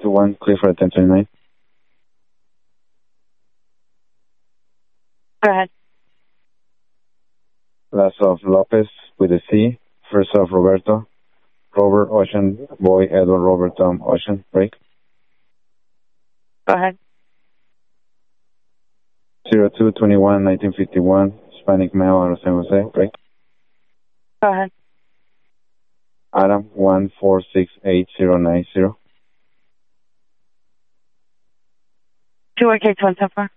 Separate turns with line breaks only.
021, clear for 1029.
Go ahead.
Last of Lopez with a C. First of Roberto. Robert, Ocean, Boy, Edward, Robert, Tom, Ocean, break.
Go ahead.
0221, 1951, Hispanic male out of San Jose, break.
Go ahead.
Adam, 1468090.
2 Case 174.